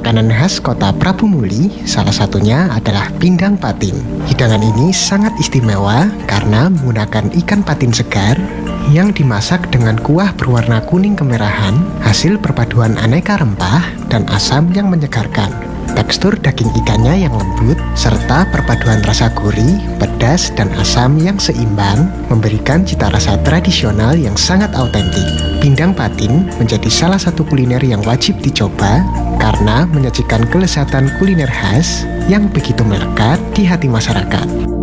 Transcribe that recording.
makanan khas kota Prabu Muli, salah satunya adalah pindang patin. Hidangan ini sangat istimewa karena menggunakan ikan patin segar yang dimasak dengan kuah berwarna kuning kemerahan, hasil perpaduan aneka rempah dan asam yang menyegarkan. Tekstur daging ikannya yang lembut, serta perpaduan rasa gurih, pedas, dan asam yang seimbang, memberikan cita rasa tradisional yang sangat autentik. Pindang patin menjadi salah satu kuliner yang wajib dicoba karena menyajikan kelezatan kuliner khas yang begitu melekat di hati masyarakat.